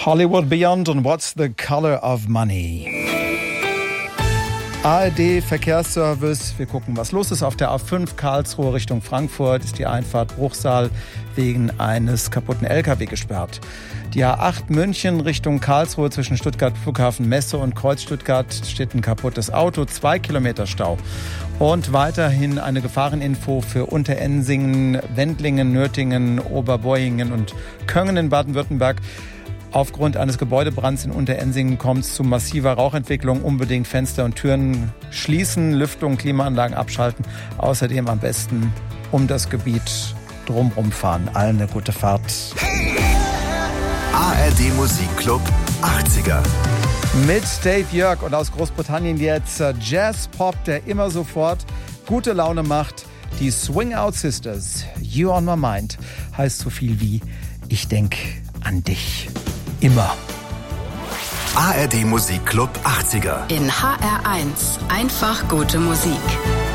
Hollywood Beyond und What's the Color of Money? ARD Verkehrsservice. Wir gucken, was los ist auf der A5 Karlsruhe Richtung Frankfurt. Ist die Einfahrt Bruchsal wegen eines kaputten LKW gesperrt. Die A8 München Richtung Karlsruhe zwischen Stuttgart Flughafen Messe und Kreuz Stuttgart steht ein kaputtes Auto, 2 Kilometer Stau. Und weiterhin eine Gefahreninfo für Unterensingen, Wendlingen, Nürtingen, Oberboihingen und Köngen in Baden-Württemberg. Aufgrund eines Gebäudebrands in Unterensingen kommt es zu massiver Rauchentwicklung. Unbedingt Fenster und Türen schließen, Lüftung, Klimaanlagen abschalten. Außerdem am besten um das Gebiet drumherum fahren. Allen eine gute Fahrt. ARD Musikclub 80er. Mit Dave Jörg und aus Großbritannien jetzt Jazz-Pop, der immer sofort gute Laune macht. Die Swing Out Sisters, You on My Mind, heißt so viel wie Ich denk an dich. Immer. ARD Musikclub 80er. In HR1 einfach gute Musik.